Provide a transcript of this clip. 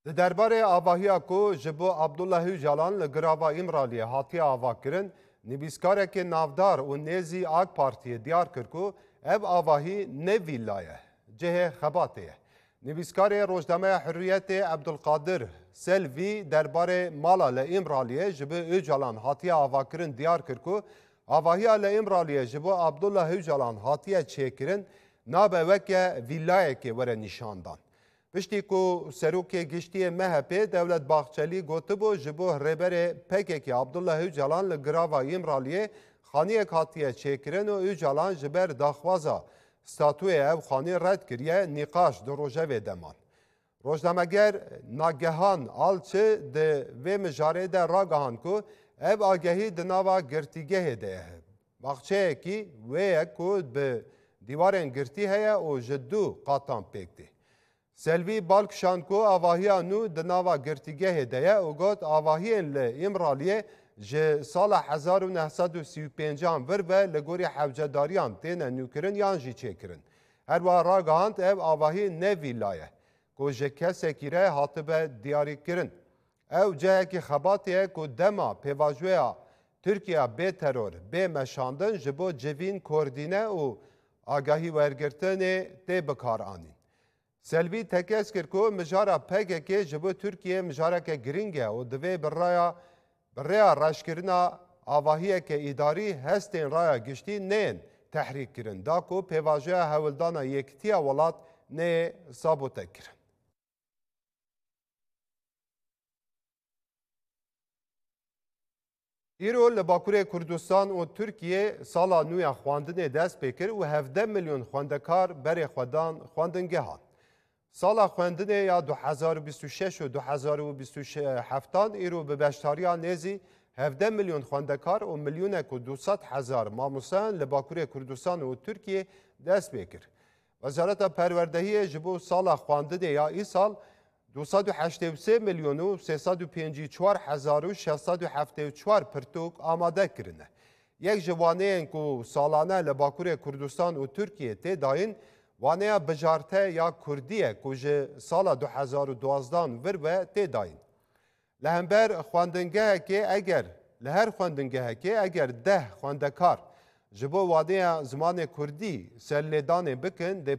درباره آواهیا کو جبو عبدالله جلان لگراوا امرالی هاتی آوا کرن نویسکاره که نافدار و نیزی آگ پارتی دیار کرکو اب آواهی نویلایه جه خباته نویسکاره روزنامه حریت عبدالقادر سلوی درباره مالا لامرالیه جبو جلان هاتی آوا کرن دیار کرکو آواهیا لامرالیه جبو عبدالله جلان هاتی چه کرن نابه وکه ویلایه که وره نشاندان پشتی کو سروک گشتی MHP دولت باغچلی گوتبو جبو رهبر PKK عبدالله جلان لگراوا امرالیه خانی کاتیه چکرن و جلان جبر داخوازا ستاتوی او خانی رد کریه نقاش دو روژه و دمان. روزنامه‌گر ناگهان آلچه ده و مجاره ده راگهان کو او آگهی دناوا گرتیگه ده. باغچه کی و کو به دیوارن گرتی هیا و جدو قاطان پکتی. سلوی بالکشان کو آواهیا نو دناوا گرتیگه هدیه و گوت آواهین امرالیه جه سال 1935 ور و لگوری حوجداریان تینه نوکرن یان جی چکرن. هر وار راگهاند او آواهی نویلایه کو جه کسی کیره حاطبه دیاری کرن. او جه که خباتیه کو دما پیواجویا ترکیه به ترور به مشاندن جبو جوین کردینه و آگاهی ورگرتنه تی بکار آنین. سلوی تکس کرد که مجارا PKK جبو ترکیه مجارا که گرینگه و دوی برای رشکرنا آواهیه که اداری هستین رای گشتی نین تحریک کرن دا که پیواجه هولدانا یکتیه ولات نه ثابته کرن. ایرو لباکوره کردستان و ترکیه سالا نویا خواندن دست بکر و 17 میلیون خواندکار بری خواندنگه هان. سالا خواندن یا 2026 و 2027 ایرو به بشتاریا نیزی 17 میلیون خواندکار و میلیون و 200,000 ماموسان لباکوره کردستان و ترکیه دست بکر. وزارت پروردهی جبو سالا خواندن یا ای سال 283 میلیون و 354,674 پرتوک آماده کرنه. یک جوانه این سالانه لباکوره کردستان و ترکیه تی داین وانه بجارته یا کردیه که سال 2012 ور و تی داین. لهمبر خواندنگه که اگر لهر خواندنگه که اگر 10 خواندکار جبو وانه زمان کردی سلیدان بکن ده